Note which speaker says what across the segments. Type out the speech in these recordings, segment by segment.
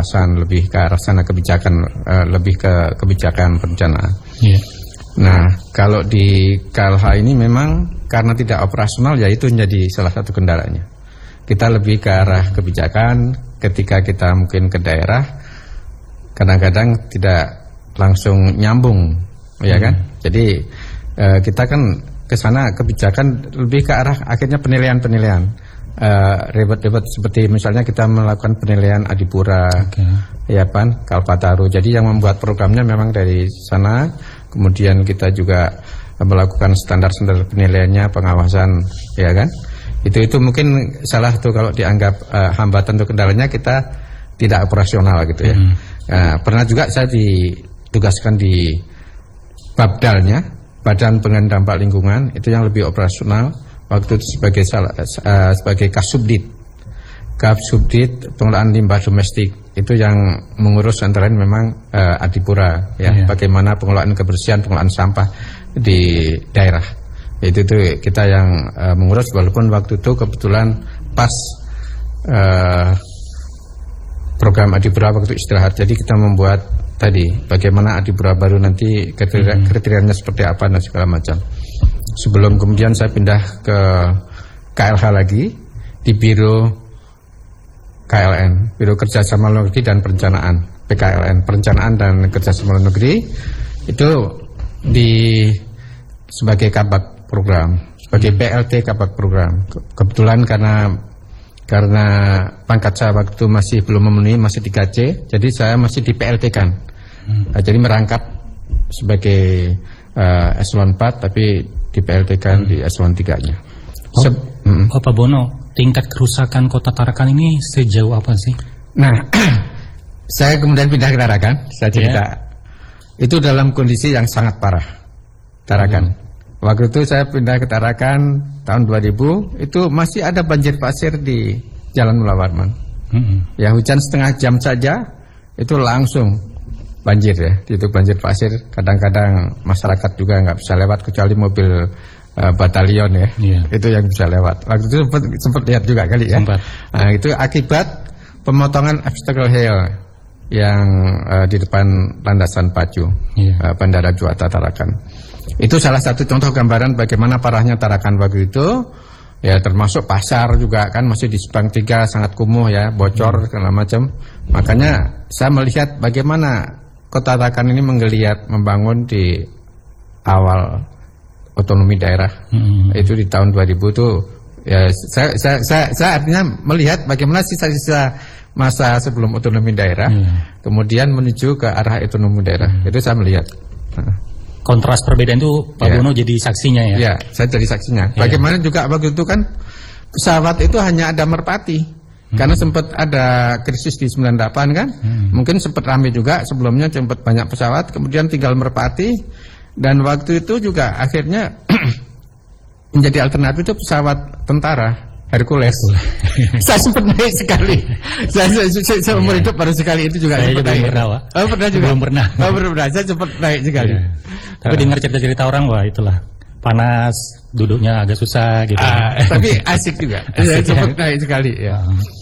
Speaker 1: pengawasan, lebih ke arah sana kebijakan, lebih ke kebijakan perencanaan.
Speaker 2: Yeah.
Speaker 1: Nah, kalau di KLH ini memang karena tidak operasional, ya itu menjadi salah satu kendalanya. Kita lebih ke arah kebijakan. Ketika kita mungkin ke daerah, kadang-kadang tidak langsung nyambung, ya kan? Jadi kita kan ke sana kebijakan lebih ke arah akhirnya penilaian-penilaian. Ribet-ribet seperti misalnya kita melakukan penilaian Adipura, ya kan, Kalpataru. Jadi yang membuat programnya memang dari sana. Kemudian kita juga melakukan standar-standar penilaiannya, pengawasan, ya kan. Itu mungkin salah tuh kalau dianggap hambatan atau kendalanya kita tidak operasional gitu ya. Pernah juga saya ditugaskan di Babdalnya, Badan Pengendalian Dampak Lingkungan, itu yang lebih operasional. Waktu itu sebagai Kasubdit pengelolaan limbah domestik, itu yang mengurus antara lain memang Adipura ya, bagaimana pengelolaan kebersihan, pengelolaan sampah di daerah. Itu kita yang mengurus, walaupun waktu itu kebetulan pas program Adipura waktu istirahat. Jadi kita membuat tadi bagaimana Adipura baru nanti kriterianya seperti apa dan segala macam. Sebelum kemudian saya pindah ke KLH lagi di Biro KLN, Biro Kerjasama Luar Negeri dan Perencanaan, PKLN, Perencanaan dan Kerjasama Luar Negeri, itu sebagai kabak program, sebagai PLT kabak program. Kebetulan karena pangkat saya waktu itu masih belum memenuhi, masih 3C, jadi saya masih di PLT kan. Jadi merangkap sebagai eselon 4, tapi di PLT kan di eselon 3-nya.
Speaker 2: Bapak Bono, tingkat kerusakan Kota Tarakan ini sejauh apa sih?
Speaker 1: Nah, saya kemudian pindah ke Tarakan, saya cerita. Itu dalam kondisi yang sangat parah, Tarakan. Waktu itu saya pindah ke Tarakan tahun 2000, itu masih ada banjir pasir di Jalan Mula Warman. Ya, hujan setengah jam saja itu langsung banjir ya. Itu banjir pasir, kadang-kadang masyarakat juga nggak bisa lewat kecuali mobil batalion ya. Itu yang bisa lewat. Waktu itu sempat lihat juga kali ya. Nah, itu akibat pemotongan obstacle hill yang di depan landasan pacu Bandara Juanda Tarakan. Itu salah satu contoh gambaran bagaimana parahnya Tarakan waktu itu. Ya, termasuk pasar juga kan masih di Subang 3 sangat kumuh ya, bocor segala macam. Makanya saya melihat bagaimana Kota Tarakan ini menggeliat membangun di awal otonomi daerah. Itu di tahun 2000 itu ya, saya artinya melihat bagaimana sisa-sisa masa sebelum otonomi daerah kemudian menuju ke arah otonomi daerah. Itu saya melihat.
Speaker 2: Kontras perbedaan itu Pak Bono jadi saksinya ya?
Speaker 1: Ya, saya jadi saksinya. Bagaimana juga waktu itu kan pesawat itu hanya ada merpati. Karena sempat ada krisis di 98 kan. Mungkin sempat ramai juga sebelumnya, sempat banyak pesawat, kemudian tinggal merpati. Dan waktu itu juga akhirnya menjadi alternatif itu pesawat tentara Hercules. Saya sempat naik sekali. Saya umur hidup baru sekali itu juga.
Speaker 2: Saya juga pernah, Pak.
Speaker 1: Oh, pernah juga?
Speaker 2: Belum pernah.
Speaker 1: Oh, belum pernah. Saya sempat naik sekali.
Speaker 2: Tapi dengar cerita-cerita orang, wah itulah panas, duduknya agak susah gitu.
Speaker 1: Tapi asik juga. Saya sempat naik sekali ya.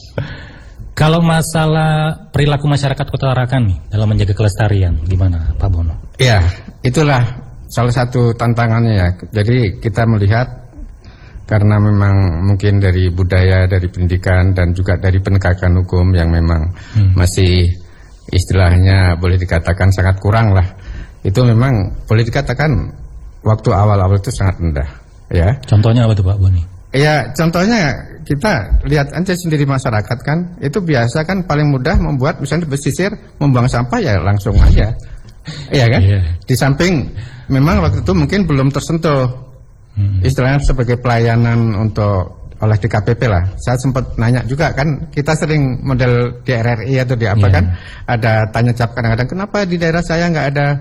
Speaker 2: Kalau masalah perilaku masyarakat Kota Tarakan nih dalam menjaga kelestarian, gimana Pak Bono?
Speaker 1: Ya, itulah salah satu tantangannya ya. Jadi kita melihat karena memang mungkin dari budaya, dari pendidikan dan juga dari penegakan hukum yang memang masih istilahnya boleh dikatakan sangat kurang lah. Itu memang boleh dikatakan waktu awal-awal itu sangat rendah ya. Contohnya apa tuh Pak Boni? Ya, contohnya kita lihat aja sendiri masyarakat kan, itu biasa kan paling mudah membuat misalnya pesisir, membuang sampah ya langsung aja. Iya kan? Di samping memang waktu itu mungkin belum tersentuh istilahnya sebagai pelayanan untuk oleh DKPP lah. Saya sempat nanya juga kan, kita sering model di RRI atau di apa kan, ada tanya jawab kadang-kadang, kenapa di daerah saya nggak ada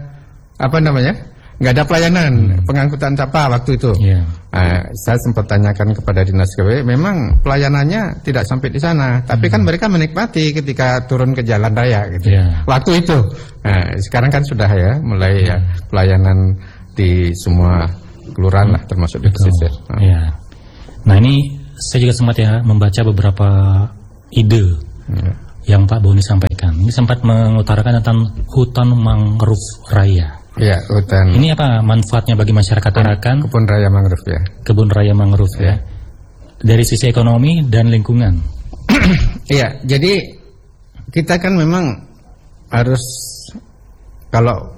Speaker 1: nggak ada pelayanan pengangkutan sampah waktu itu. Saya sempat tanyakan kepada dinas KW, memang pelayanannya tidak sampai di sana, tapi kan mereka menikmati ketika turun ke jalan raya gitu. Waktu itu. Sekarang kan sudah ya mulai ya pelayanan di semua kelurahan lah, termasuk di pesisir.
Speaker 2: Nah ini saya juga sempat ya membaca beberapa ide yang Pak Boni sampaikan. Ini sempat mengutarakan tentang hutan mangrove raya.
Speaker 1: Ya, hutan.
Speaker 2: Ini apa manfaatnya bagi masyarakat Tarakan?
Speaker 1: Kebun raya mangrove ya.
Speaker 2: Kebun raya mangrove ya. Dari sisi ekonomi dan lingkungan.
Speaker 1: Iya, jadi kita kan memang harus kalau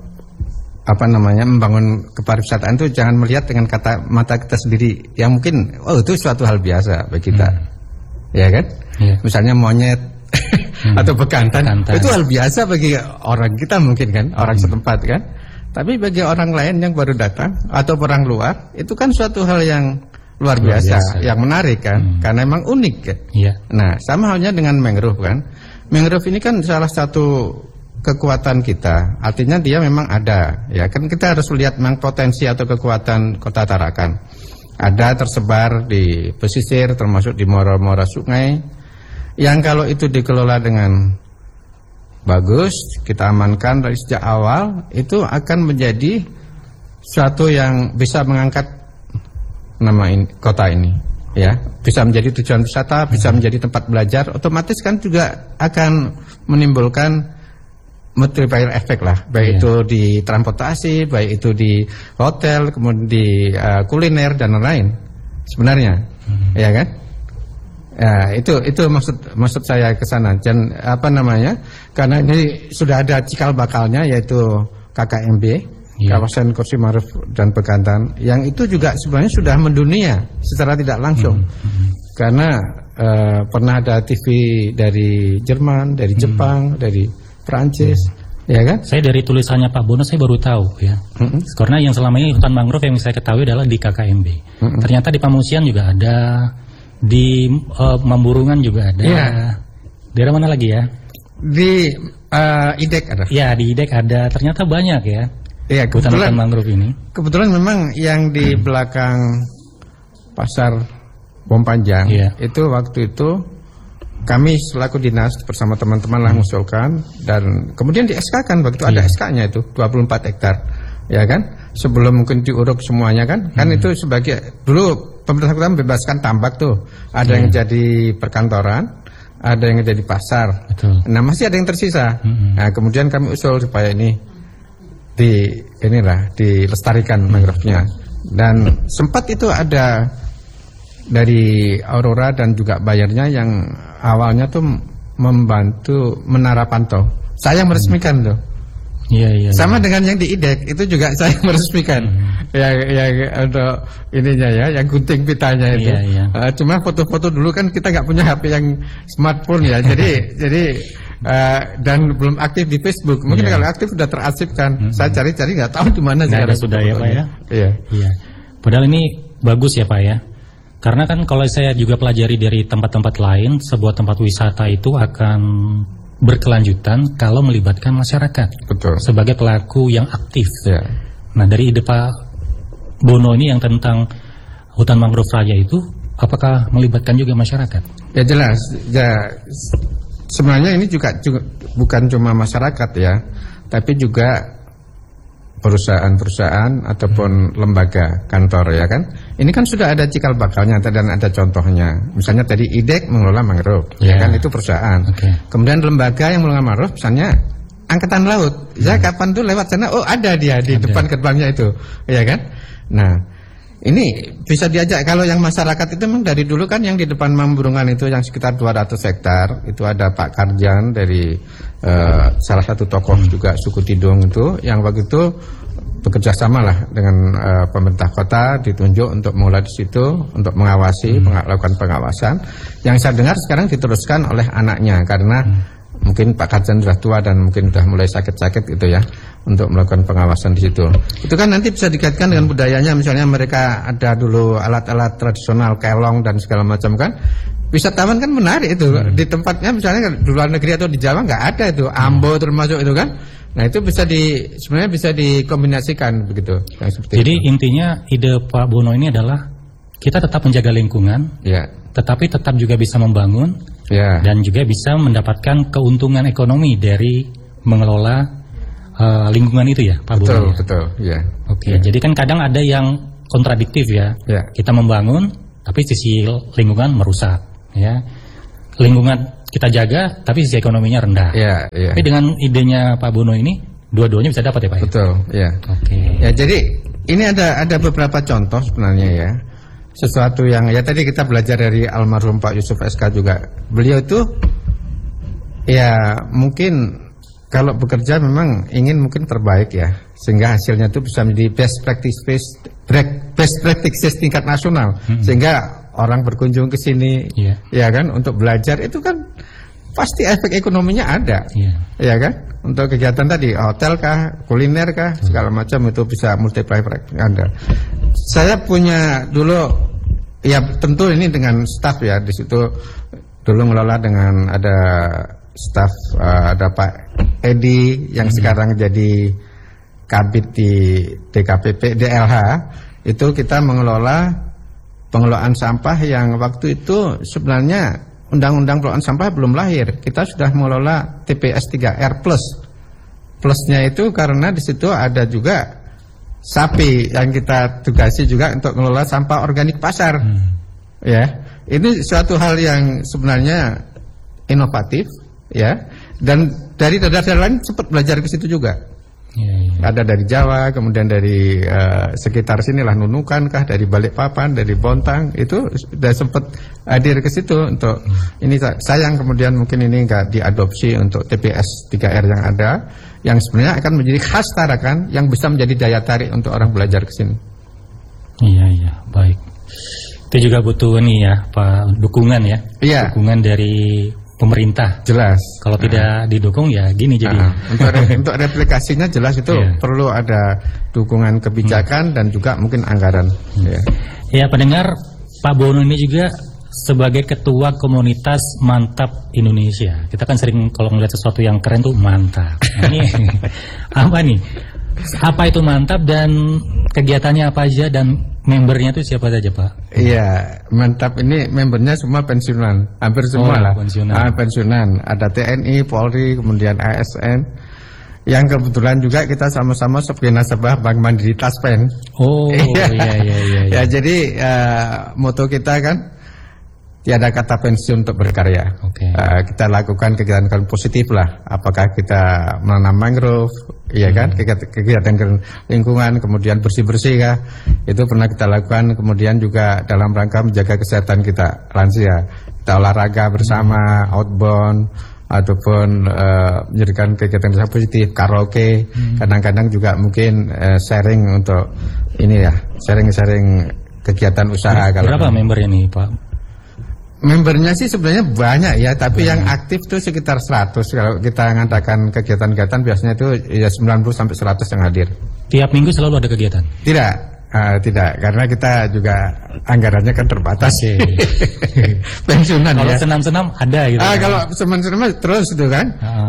Speaker 1: membangun kepariwisataan itu jangan melihat dengan mata kita sendiri yang mungkin itu suatu hal biasa bagi kita. Ya kan?
Speaker 2: Ya.
Speaker 1: Misalnya monyet atau bekantan itu hal biasa bagi orang kita mungkin kan, orang setempat kan. Tapi bagi orang lain yang baru datang atau orang luar itu kan suatu hal yang luar biasa, yang menarik kan, karena memang unik kan.
Speaker 2: Ya.
Speaker 1: Nah, sama halnya dengan mangrove kan. Mangrove ini kan salah satu kekuatan kita, artinya dia memang ada, ya kan kita harus lihat memang potensi atau kekuatan Kota Tarakan. Ada tersebar di pesisir, termasuk di muara-muara sungai, yang kalau itu dikelola dengan bagus, kita amankan dari sejak awal, itu akan menjadi suatu yang bisa mengangkat nama kota ini, ya, bisa menjadi tujuan wisata, bisa menjadi tempat belajar, otomatis kan juga akan menimbulkan multiplier efek lah, baik itu di transportasi, baik itu di hotel, kemudian di kuliner dan lain-lain. Sebenarnya, ya kan? Ya, itu maksud saya ke sana. Dan karena ini sudah ada cikal bakalnya yaitu KKMB, kawasan kursi mangrove dan bekantan, yang itu juga sebenarnya sudah mendunia secara tidak langsung. Karena pernah ada TV dari Jerman, dari Jepang, dari Prancis, ya kan? Saya
Speaker 2: dari tulisannya Pak Bono saya baru tahu ya. Karena yang selama ini hutan mangrove yang saya ketahui adalah di KKMB. Ternyata di Pamusian juga ada, di Mamburungan juga ada.
Speaker 1: Ya.
Speaker 2: Daerah mana lagi ya?
Speaker 1: Di Idek ada.
Speaker 2: Ya, di Idek ada. Ternyata banyak ya.
Speaker 1: Iya,
Speaker 2: hutan mangrove ini.
Speaker 1: Kebetulan memang yang di belakang Pasar Bom Panjang itu waktu itu kami selaku dinas bersama teman-teman lah mengusulkan dan kemudian di-SK-kan begitu ada SK-nya itu 24 hektar, ya kan? Sebelum mungkin diuruk semuanya kan itu sebagai dulu pemerintah kota membebaskan tambak tuh, ada yang jadi perkantoran, ada yang jadi pasar.
Speaker 2: Betul.
Speaker 1: Nah, masih ada yang tersisa. Nah, kemudian kami usul supaya ini dilestarikan mangrove-nya. Dan sempat itu ada dari Aurora dan juga bayarnya yang awalnya tuh membantu Menara Pantau. Saya meresmikan tuh.
Speaker 2: Iya.
Speaker 1: Sama dengan yang di Idek itu juga saya meresmikan. Yang untuk ininya ya, yang gunting pitanya itu. Cuma foto-foto dulu kan kita nggak punya HP yang smartphone ya. jadi dan belum aktif di Facebook. Mungkin kalau aktif sudah terarsipkan. Saya cari-cari nggak tahu di mana sekarang.
Speaker 2: Sudah ya Pak ya.
Speaker 1: Iya.
Speaker 2: Padahal ini bagus ya Pak ya. Karena kan kalau saya juga pelajari dari tempat-tempat lain, sebuah tempat wisata itu akan berkelanjutan kalau melibatkan masyarakat.
Speaker 1: Betul.
Speaker 2: Sebagai pelaku yang aktif.
Speaker 1: Ya.
Speaker 2: Nah, dari ide Pak Bono ini yang tentang hutan mangrove raya itu, apakah melibatkan juga masyarakat?
Speaker 1: Ya jelas. Ya, sebenarnya ini juga bukan cuma masyarakat ya, tapi juga perusahaan-perusahaan ataupun lembaga kantor ya kan. Ini kan sudah ada cikal bakalnya dan ada contohnya. Misalnya tadi Idek mengelola mangrove, ya kan itu perusahaan. Kemudian lembaga yang mengelola mangrove misalnya Angkatan Laut. Ya kapan tuh lewat sana ada dia di depan gerbangnya itu, ya kan. Nah, ini bisa diajak kalau yang masyarakat itu memang dari dulu kan yang di depan Mamburungan itu yang sekitar 200 hektar itu ada Pak Karjan dari salah satu tokoh juga suku Tidung itu yang waktu itu bekerja sama lah dengan pemerintah kota ditunjuk untuk mengelola di situ untuk mengawasi melakukan pengawasan. Yang saya dengar sekarang diteruskan oleh anaknya karena mungkin Pak Karjan sudah tua dan mungkin sudah mulai sakit-sakit gitu ya untuk melakukan pengawasan di situ. Itu kan nanti bisa dikaitkan dengan budayanya, misalnya mereka ada dulu alat-alat tradisional kelong dan segala macam kan. Wisatawan kan menarik itu di tempatnya misalnya di luar negeri atau di Jawa nggak ada itu ambo termasuk itu kan. Nah itu sebenarnya bisa dikombinasikan begitu.
Speaker 2: Jadi intinya ide Pak Bono ini adalah kita tetap menjaga lingkungan, tetapi tetap juga bisa membangun dan juga bisa mendapatkan keuntungan ekonomi dari mengelola lingkungan itu ya Pak Bono.
Speaker 1: Betul.
Speaker 2: Oke. Jadi kan kadang ada yang kontradiktif ya. Kita membangun tapi sisi lingkungan merusak. Ya, lingkungan kita jaga, tapi sisi ekonominya rendah.
Speaker 1: Iya.
Speaker 2: Tapi dengan idenya Pak Bono ini, dua-duanya bisa dapat ya Pak?
Speaker 1: Betul, ya.
Speaker 2: Oke.
Speaker 1: Ya, jadi ini ada beberapa contoh sebenarnya ya. Sesuatu yang ya tadi kita belajar dari almarhum Pak Yusuf SK juga. Beliau itu ya mungkin kalau bekerja memang ingin mungkin terbaik ya, sehingga hasilnya itu bisa menjadi best practices tingkat nasional, sehingga orang berkunjung ke sini, ya kan, untuk belajar itu kan pasti efek ekonominya ada, ya kan, untuk kegiatan tadi hotel kah, kuliner kah, segala macam itu bisa multiplier ada. Saya punya dulu, ya tentu ini dengan staff ya di situ dulu ngelola dengan ada staff, ada Pak Edi yang sekarang jadi kabid di DKPP DLH, itu kita mengelola pengelolaan sampah yang waktu itu sebenarnya Undang-Undang Pengelolaan Sampah belum lahir. Kita sudah mengelola TPS 3R plus. Plusnya itu karena di situ ada juga sapi yang kita tugasi juga untuk mengelola sampah organik pasar. Ya, ini suatu hal yang sebenarnya inovatif, ya. Dan dari daerah-daerah lain sempat belajar ke situ juga. Ada dari Jawa, kemudian dari sekitar sinilah Nunukan kah, dari Balikpapan, dari Bontang, itu sudah sempat hadir ke situ untuk ini. Sayang kemudian mungkin ini enggak diadopsi untuk TPS 3R yang ada, yang sebenarnya akan menjadi khas Tarakan, yang bisa menjadi daya tarik untuk orang belajar ke sini.
Speaker 2: Iya, baik. Itu juga butuh nih ya, Pak, dukungan ya. Iya. Dukungan dari pemerintah.
Speaker 1: Jelas.
Speaker 2: Kalau tidak didukung ya gini jadi.
Speaker 1: Untuk replikasinya jelas itu perlu ada dukungan kebijakan dan juga mungkin anggaran.
Speaker 2: Ya, pendengar, Pak Bono ini juga sebagai ketua komunitas Mantap Indonesia. Kita kan sering kalau melihat sesuatu yang keren tuh mantap. Ini apa nih? Apa itu Mantap dan kegiatannya apa aja dan membernya itu siapa saja Pak?
Speaker 1: Iya, Mantap ini membernya semua pensiunan, hampir semua lah. Pensiunan. Ada TNI, Polri, kemudian ASN. Yang kebetulan juga kita sama-sama sebagai nasabah Bank Mandiri Taspen.
Speaker 2: Oh, iya.
Speaker 1: Ya, jadi moto kita kan tiada kata pensiun untuk berkarya. Kita lakukan kegiatan positif lah. Apakah kita menanam mangrove, iya kan, kegiatan lingkungan, kemudian bersih-bersih kah, itu pernah kita lakukan. Kemudian juga dalam rangka menjaga kesehatan kita lansia, kita olahraga bersama, outbound, ataupun menjadikan kegiatan positif, karaoke, kadang-kadang juga mungkin sharing untuk ini ya, sharing kegiatan usaha.
Speaker 2: Berapa membernya nih Pak?
Speaker 1: Membernya sih sebenarnya banyak ya, tapi yang aktif tuh sekitar 100. Kalau kita ngadakan kegiatan-kegiatan biasanya itu ya 90 sampai 100 yang hadir.
Speaker 2: Tiap minggu selalu ada kegiatan?
Speaker 1: Tidak, karena kita juga anggarannya kan terbatas. Pensiunan
Speaker 2: kalau
Speaker 1: ya.
Speaker 2: Kalau senam-senam ada gitu.
Speaker 1: Kalau senam-senam terus itu kan.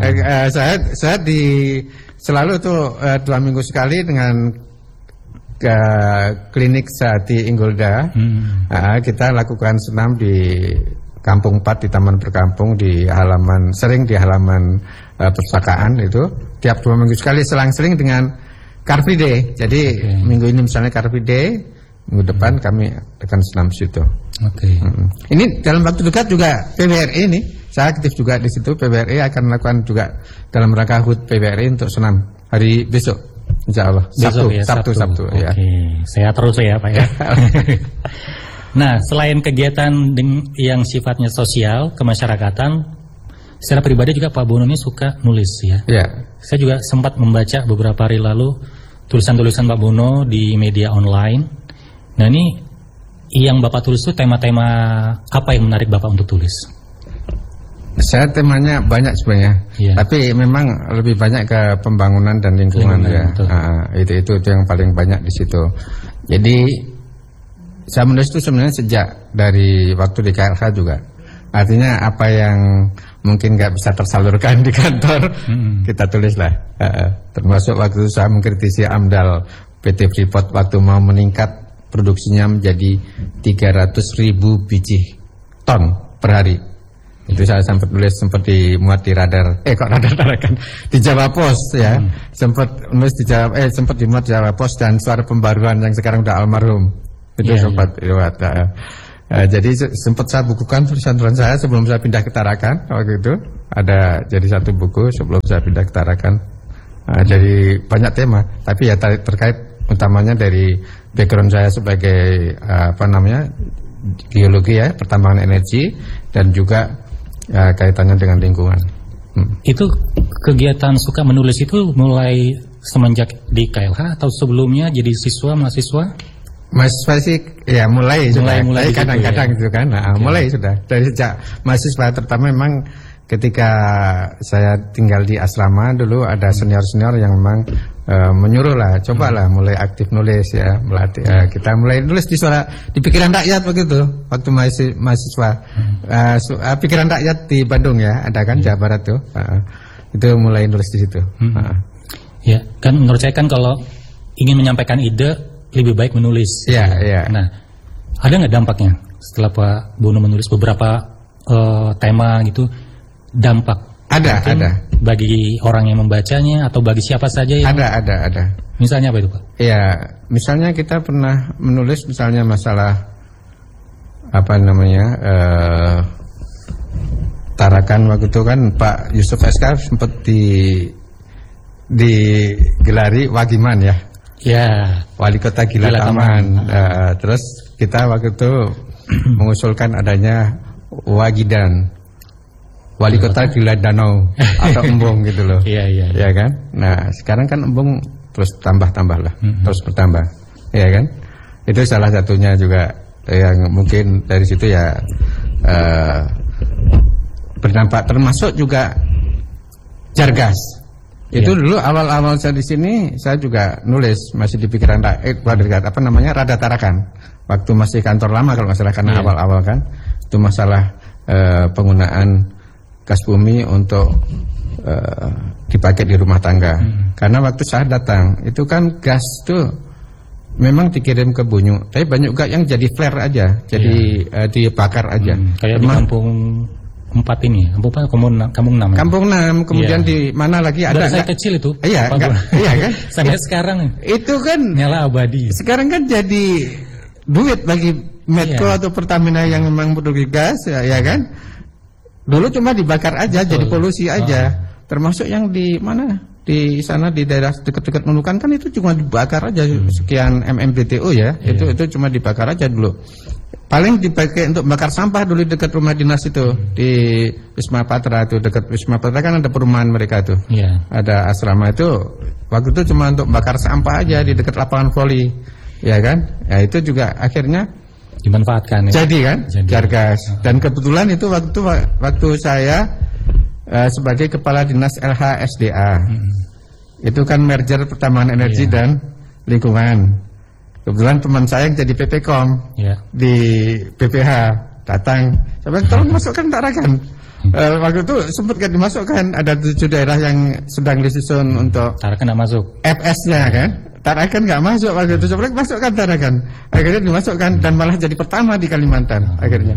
Speaker 1: Saya selalu tuh 2 minggu sekali dengan ke klinik Sati Inggolda. Kita lakukan senam di Kampung 4 di Taman Berkampung, di halaman perpustakaan itu tiap 2 minggu sekali, selang-seling dengan Car Free Day. Jadi minggu ini misalnya Car Free Day, minggu depan kami akan senam di situ. Ini dalam waktu dekat juga PBRI ini, saya aktif juga di situ. PBRI akan melakukan juga dalam rangka HUT PBRI untuk senam hari besok. Insya Allah Sabtu. Ya.
Speaker 2: Sehat terus ya Pak ya. Nah, selain kegiatan yang sifatnya sosial, kemasyarakatan, secara pribadi juga Pak Bono ini suka nulis ya. Saya juga sempat membaca beberapa hari lalu tulisan-tulisan Pak Bono di media online. Nah, ini yang Bapak tulis itu tema-tema apa yang menarik Bapak untuk tulis?
Speaker 1: Saya temanya banyak sebenarnya, tapi memang lebih banyak ke pembangunan dan lingkungan ya. Itu yang paling banyak di situ. Jadi saya menulis itu sebenarnya sejak dari waktu di KLH juga. Artinya apa yang mungkin nggak bisa tersalurkan di kantor, kita tulislah. Termasuk waktu saya mengkritisi AMDAL PT Freeport waktu mau meningkat produksinya menjadi 300.000 biji ton per hari. Itu saya sempat tulis, sempat dimuat di radar. Radar Tarakan di Jawa Pos ya. Sempat nulis di sempat dimuat di Jawa Pos dan Suara Pembaruan yang sekarang udah almarhum. Itu sempat lewat. Jadi sempat saya bukukan tulisan-tulisan saya sebelum saya pindah ke Tarakan. Waktu itu ada jadi satu buku sebelum saya pindah ke Tarakan. Jadi banyak tema, tapi ya terkait utamanya dari background saya sebagai geologi ya, pertambangan energi, dan juga kaitannya dengan lingkungan.
Speaker 2: Itu kegiatan suka menulis itu mulai semenjak di KLH atau sebelumnya jadi mahasiswa?
Speaker 1: Mahasiswa sih ya mulai kadang-kadang gitu kan. Mulai sudah dari sejak mahasiswa, terutama memang ketika saya tinggal di asrama dulu ada senior-senior yang memang menyuruh lah, cobalah mulai aktif nulis ya, melatih kita mulai nulis di pikiran rakyat begitu waktu mahasiswa. Pikiran rakyat di Bandung ya, ada kan Jawa Barat tuh. Itu mulai nulis di situ.
Speaker 2: Ya, kan menurut saya kan kalau ingin menyampaikan ide lebih baik menulis.
Speaker 1: Iya.
Speaker 2: Nah, ada nggak dampaknya setelah Pak Bono menulis beberapa tema gitu? Dampak
Speaker 1: ada
Speaker 2: bagi orang yang membacanya atau bagi siapa saja yang
Speaker 1: ada.
Speaker 2: Misalnya apa itu, Pak?
Speaker 1: Iya, misalnya kita pernah menulis misalnya masalah Tarakan waktu itu kan Pak Yusuf SK sempat digelari Wagiman ya.
Speaker 2: Ya,
Speaker 1: wali kota Gila Taman. Terus kita waktu itu mengusulkan adanya Wagidan, wali kota Gila Danau atau Embung gitu loh. Iya kan. Nah sekarang kan Embung terus tambah lah, terus bertambah, ya kan. Itu salah satunya juga yang mungkin dari situ ya berdampak, termasuk juga Jargas. Itu dulu awal-awal saya di sini saya juga nulis masih di pikiran Rada Tarakan. Waktu masih kantor lama kalau nggak salah, karena awal-awal kan itu masalah penggunaan gas bumi untuk dipakai di rumah tangga. Karena waktu saya datang itu kan gas tuh memang dikirim ke Bunyu, tapi banyak juga yang jadi flare aja, jadi dibakar aja.
Speaker 2: Kayak di Kampung 4 ini, Kampung 6.
Speaker 1: Kampung 6, kemudian di mana lagi ada?
Speaker 2: Saya kecil itu.
Speaker 1: Iya kan?
Speaker 2: Sampai sekarang.
Speaker 1: Itu kan
Speaker 2: nyala abadi.
Speaker 1: Sekarang kan jadi duit bagi Medco atau Pertamina yang memang produksi gas, ya kan? Dulu cuma dibakar aja, jadi polusi aja. Termasuk yang di mana? Di sana di daerah dekat-dekat Nunukan kan itu cuma dibakar aja sekian MMBTU ya. Itu cuma dibakar aja dulu. Paling dipakai untuk bakar sampah dulu dekat rumah dinas itu di Wisma Patra itu, dekat Wisma Patra kan ada perumahan mereka itu. Ada asrama itu. Waktu itu cuma untuk bakar sampah aja di dekat lapangan voli. Ya kan? Ya itu juga akhirnya
Speaker 2: dimanfaatkan ya.
Speaker 1: Jadi kan Jargas. Dan kebetulan itu waktu saya sebagai kepala dinas LHSDA. Itu kan merger pertambangan energi dan lingkungan. Kebetulan teman saya yang jadi PPkom di BPH datang, saya bilang tolong masukkan Tarakan. Waktu itu sempat kan dimasukkan, ada 7 daerah yang sedang disusun untuk
Speaker 2: Tarakan nggak masuk.
Speaker 1: FS-nya kan, Tarakan nggak masuk waktu itu. Saya bilang masukkan Tarakan. Akhirnya dimasukkan dan malah jadi pertama di Kalimantan akhirnya.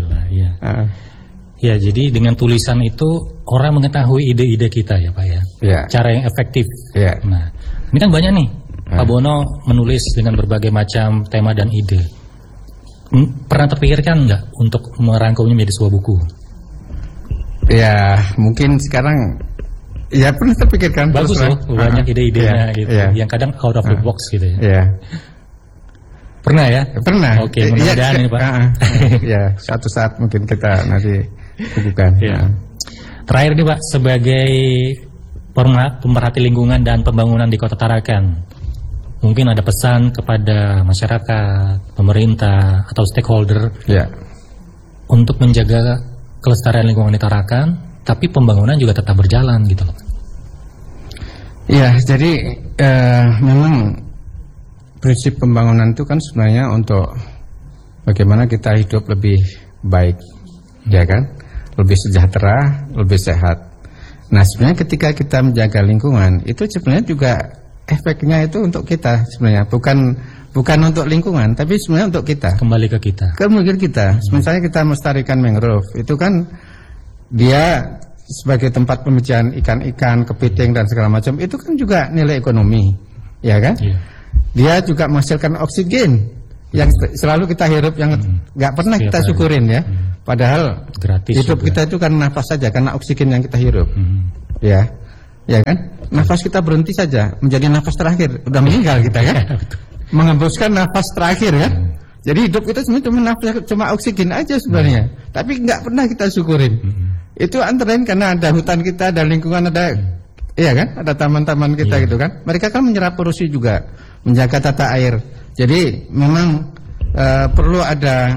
Speaker 2: Ya, jadi dengan tulisan itu orang mengetahui ide-ide kita ya Pak ya. Cara yang efektif. Nah, ini kan banyak nih. Pak Bono menulis dengan berbagai macam tema dan ide. Pernah terpikirkan nggak untuk merangkumnya menjadi sebuah buku? Ya, mungkin sekarang ya pernah terpikirkan. Bagus loh, banyak ide-idenya gitu. Yang kadang out of the box gitu ya. Pernah ya? Pernah. Oke, mudah-mudahan nih Pak. Ya, suatu saat mungkin kita nanti bukukan. Terakhir nih Pak, sebagai pemerhati lingkungan dan pembangunan di Kota Tarakan, mungkin ada pesan kepada masyarakat, pemerintah, atau stakeholder untuk menjaga kelestarian lingkungan di Tarakan, tapi pembangunan juga tetap berjalan gitu loh. Ya, jadi memang prinsip pembangunan itu kan sebenarnya untuk bagaimana kita hidup lebih baik, ya kan? Lebih sejahtera, lebih sehat. Nah, sebenarnya ketika kita menjaga lingkungan, itu sebenarnya juga efeknya itu untuk kita sebenarnya, bukan untuk lingkungan, tapi sebenarnya untuk kita. Kembali ke kita. Kembali ke kita. Misalnya kita melestarikan mangrove, itu kan dia sebagai tempat pemijahan ikan-ikan, kepiting dan segala macam, itu kan juga nilai ekonomi, ya kan? Dia juga menghasilkan oksigen,
Speaker 1: yang selalu kita hirup, yang nggak pernah kita syukurin ya. Padahal gratis hidup juga. Kita itu kan nafas saja, karena oksigen yang kita hirup. Ya kan? Nafas kita berhenti saja, menjadi nafas terakhir. Udah meninggal kita kan? Mengembuskan nafas terakhir kan? Jadi hidup kita sebenarnya cuma oksigen aja sebenarnya. Tapi nggak pernah kita syukurin. Itu antara lain karena ada hutan kita, ada lingkungan, ada iya kan? Ada taman-taman kita gitu kan? Mereka kan menyerap polusi juga, menjaga tata air. Jadi memang perlu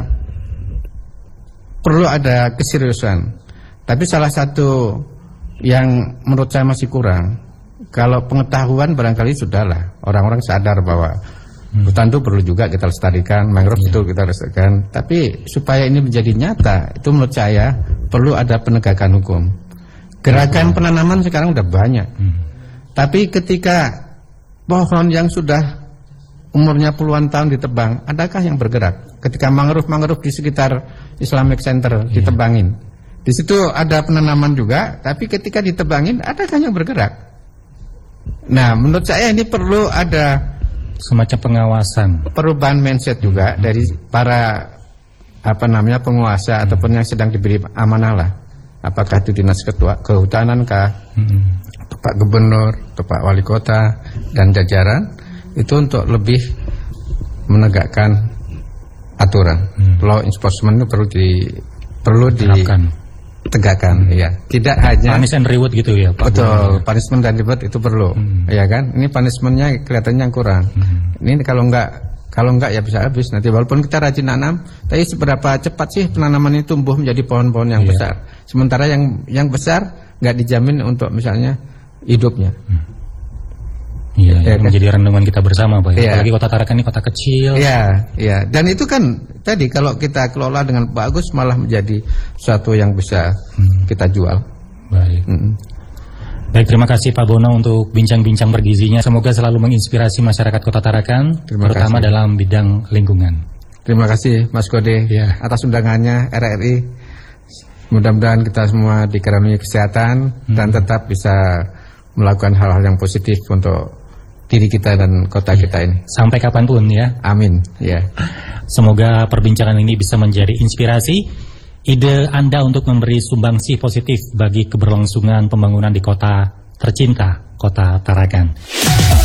Speaker 1: ada keseriusan. Tapi salah satu yang menurut saya masih kurang, kalau pengetahuan barangkali sudahlah, orang-orang sadar bahwa hutan itu perlu juga kita lestarikan, mangrove itu kita lestarikan. Tapi supaya ini menjadi nyata, itu menurut saya perlu ada penegakan hukum. Gerakan penanaman sekarang udah banyak. Tapi ketika pohon yang sudah umurnya puluhan tahun ditebang, adakah yang bergerak? Ketika mangrove di sekitar Islamic Center ditebangin, di situ ada penanaman juga, tapi ketika ditebangin, adakah yang bergerak? Nah, menurut saya ini perlu ada
Speaker 2: semacam pengawasan,
Speaker 1: perubahan mindset juga dari para penguasa ataupun yang sedang diberi amanah lah. Apakah itu dinas kehutanan kah, Pak Gubernur, Pak Wali Kota dan jajaran itu untuk lebih menegakkan aturan. Law enforcement itu perlu ditegakkan, ya. Tidak hanya
Speaker 2: punishment and reward gitu ya, Pak.
Speaker 1: Betul, punishment dan reward itu perlu, ya kan? Ini punishmentnya kelihatannya kurang. Ini kalau enggak ya bisa habis nanti. Walaupun kita rajin nanam, tapi seberapa cepat sih penanaman itu tumbuh menjadi pohon-pohon yang besar? Sementara yang besar nggak dijamin untuk misalnya hidupnya.
Speaker 2: Iya, menjadi renungan kita bersama, Pak. Apalagi Kota Tarakan ini kota kecil.
Speaker 1: Iya. Dan itu kan tadi kalau kita kelola dengan bagus malah menjadi sesuatu yang bisa kita jual.
Speaker 2: Baik. Baik, terima kasih Pak Bono untuk bincang-bincang bergizinya. Semoga selalu menginspirasi masyarakat Kota Tarakan, terutama dalam bidang lingkungan.
Speaker 1: Terima kasih Mas Kode atas undangannya RRI. Mudah-mudahan kita semua dikaruniai kesehatan dan tetap bisa melakukan hal-hal yang positif untuk diri kita dan kota kita ini.
Speaker 2: Sampai kapanpun ya.
Speaker 1: Amin.
Speaker 2: Semoga perbincangan ini bisa menjadi inspirasi, ide Anda untuk memberi sumbangsi positif bagi keberlangsungan pembangunan di kota tercinta, Kota Tarakan.